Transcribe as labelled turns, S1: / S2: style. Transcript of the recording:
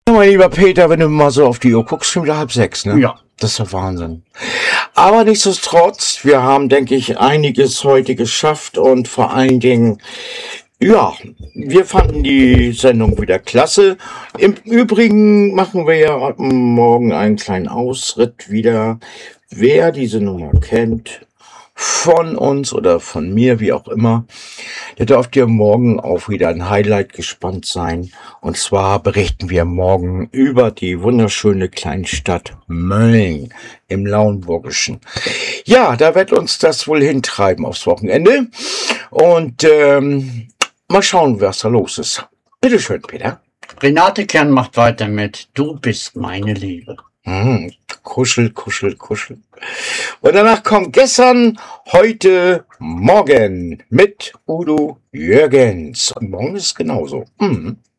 S1: Ja, mein lieber Peter, wenn du mal so auf die Uhr guckst, schon wieder 5:30, ne?
S2: Ja.
S1: Das ist doch Wahnsinn. Aber nichtsdestotrotz, wir haben, denke ich, einiges heute geschafft und vor allen Dingen, ja, wir fanden die Sendung wieder klasse. Im Übrigen machen wir ja morgen einen kleinen Ausritt wieder. Wer diese Nummer kennt, von uns oder von mir, wie auch immer, der dürft ihr morgen auch wieder ein Highlight gespannt sein. Und zwar berichten wir morgen über die wunderschöne Kleinstadt Mölln im Lauenburgischen. Ja, da wird uns das wohl hintreiben aufs Wochenende. Und mal schauen, was da los ist. Bitteschön, Peter.
S2: Renate Kern macht weiter mit Du bist meine Liebe.
S1: Kuschel, kuschel, kuschel. Und danach kommt gestern, heute, morgen mit Udo Jürgens. Und morgen ist es genauso.